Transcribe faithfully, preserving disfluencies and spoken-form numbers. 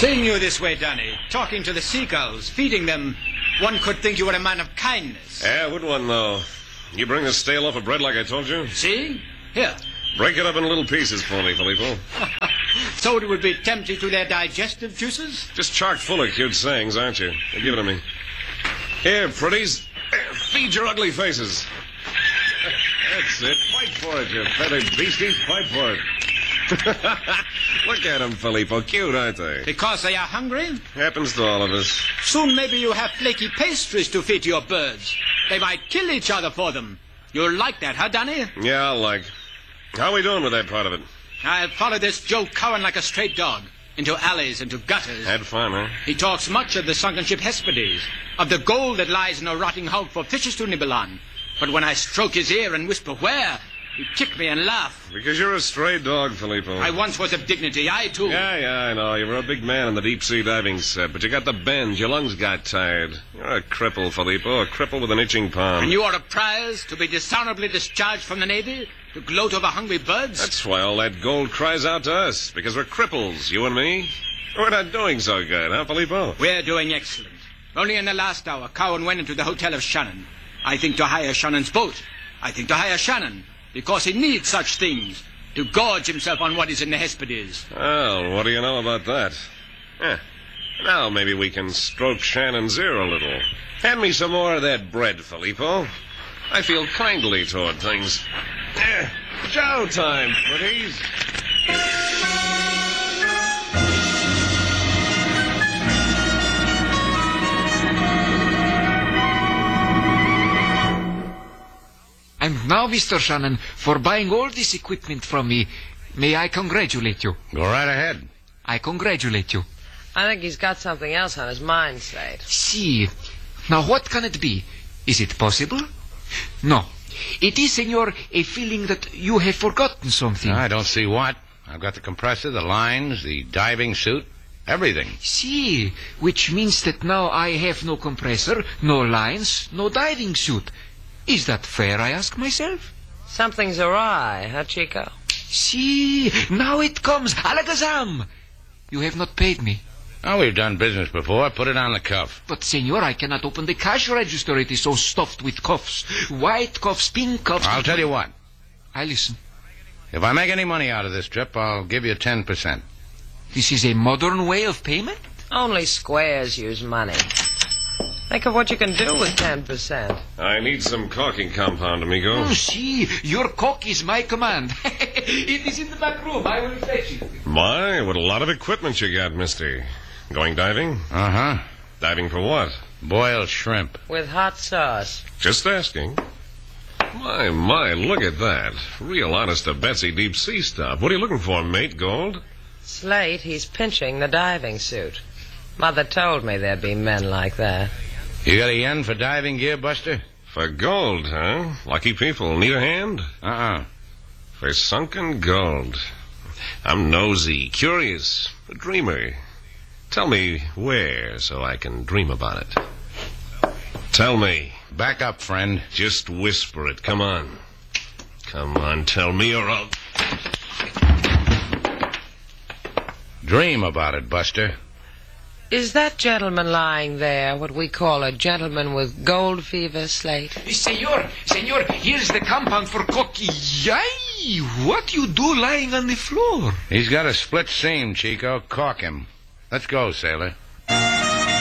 Seeing you this way, Danny, talking to the seagulls, feeding them, one could think you were a man of kindness. Yeah, would one, though. You bring the stale loaf of bread like I told you? See? Here. Break it up in little pieces for me, Filippo. So it would be tempting to their digestive juices? Just chock full of cute sayings, aren't you? Now, give it to me. Here, pretties. Feed your ugly faces. That's it. Fight for it, you feathered beasties. Fight for it. Look at them, Filippo. Cute, aren't they? Because they are hungry? Happens to all of us. Soon maybe you have flaky pastries to feed to your birds. They might kill each other for them. You'll like that, huh, Danny? Yeah, I'll like. How are we doing with that part of it? I'll follow this Joe Cowan like a stray dog. Into alleys, into gutters. Had fun, huh? He talks much of the sunken ship Hesperides, of the gold that lies in a rotting hulk for fishes to nibble on. But when I stroke his ear and whisper, where? He'd kick me and laugh. Because you're a stray dog, Filippo. I once was of dignity. I, too. Yeah, yeah, I know. You were a big man in the deep-sea diving set, but you got the bend. Your lungs got tired. You're a cripple, Filippo, a cripple with an itching palm. And you are a prize to be dishonorably discharged from the Navy to gloat over hungry birds? That's why all that gold cries out to us, because we're cripples, you and me. We're not doing so good, huh, Filippo? We're doing excellent. Only in the last hour, Cowan went into the hotel of Shannon. I think to hire Shannon's boat. I think to hire Shannon, because he needs such things to gorge himself on what is in the Hesperides. Well, what do you know about that? Eh. Now maybe we can stroke Shannon's ear a little. Hand me some more of that bread, Filippo. I feel kindly toward things. Eh. Chow time, please. And now, Mister Shannon, for buying all this equipment from me, may I congratulate you? Go right ahead. I congratulate you. I think he's got something else on his mind, Slate. See. Now, what can it be? Is it possible? No. It is, senor, a feeling that you have forgotten something. I don't see what. I've got the compressor, the lines, the diving suit, everything. See, which means that now I have no compressor, no lines, no diving suit. Is that fair, I ask myself? Something's awry, huh, Chico? See, now it comes. Alakazam! You have not paid me. Oh, we've done business before. Put it on the cuff. But, senor, I cannot open the cash register. It is so stuffed with cuffs. White cuffs, pink cuffs. I'll tell you what. I listen. If I make any money out of this trip, I'll give you ten percent. This is a modern way of payment? Only squares use money. Think of what you can do with ten percent. I need some caulking compound, amigo. Oh, see, your cock is my command. It is in the back room. I will fetch it. My, what a lot of equipment you got, mister. Going diving? Uh-huh. Diving for what? Boiled shrimp. With hot sauce. Just asking. My, my, look at that. Real honest to Betsy deep sea stuff. What are you looking for, mate, Gold? Slate, he's pinching the diving suit. Mother told me there'd be men like that. You got a yen for diving gear, Buster? For gold, huh? Lucky people. Need a hand? Uh-uh. For sunken gold. I'm nosy, curious, a dreamer. Tell me where so I can dream about it. Tell me. Back up, friend. Just whisper it. Come on. Come on, tell me or I'll... Dream about it, Buster. Is that gentleman lying there what we call a gentleman with gold fever, Slate? Senor, senor, here's the compound for cocky. Yay! What you do lying on the floor? He's got a split seam, Chico. Caulk him. Let's go, sailor.